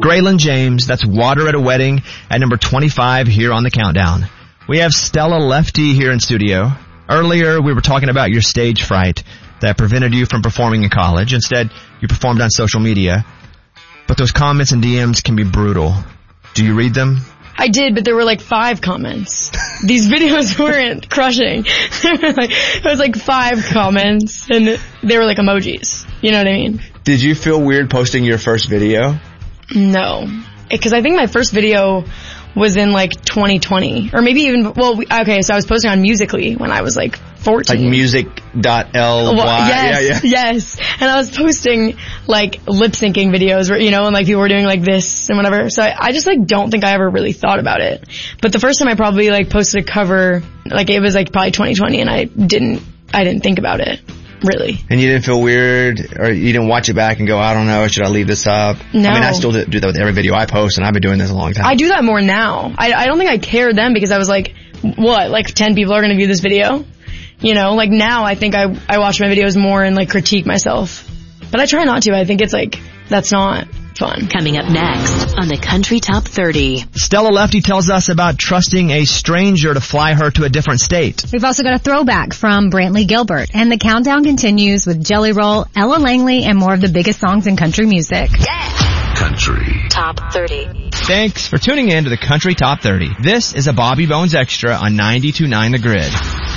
Graylin James, that's Water at a Wedding at number 25 here on the countdown. We have Stella Lefty here in studio. Earlier, we were talking about your stage fright that prevented you from performing in college. Instead, you performed on social media. But those comments and DMs can be brutal. Do you read them? I did, but there were like 5 comments. These videos weren't crushing. It was like 5 comments, and they were like emojis. You know what I mean? Did you feel weird posting your first video? No. Because I think my first video was in like 2020. Or maybe even, okay, so I was posting on Musical.ly when I was like 14. Like music.ly. Yes. And I was posting like lip syncing videos where, and like people were doing like this and whatever. So I just like don't think I ever really thought about it. But the first time I probably like posted a cover, like it was like probably 2020 and I didn't think about it. Really. And you didn't feel weird, or you didn't watch it back and go, I don't know, should I leave this up? No. I mean, I still do that with every video I post, and I've been doing this a long time. I do that more now. I don't think I cared then because I was like, what, like 10 people are going to view this video? Like now I think I watch my videos more and like critique myself. But I try not to. I think it's like, that's not fun. Coming up next on the Country Top 30. Stella Lefty tells us about trusting a stranger to fly her to a different state. We've also got a throwback from Brantley Gilbert. And the countdown continues with Jelly Roll, Ella Langley, and more of the biggest songs in country music. Yeah! Country Top 30. Thanks for tuning in to the Country Top 30. This is a Bobby Bones Extra on 92.9 The Grid.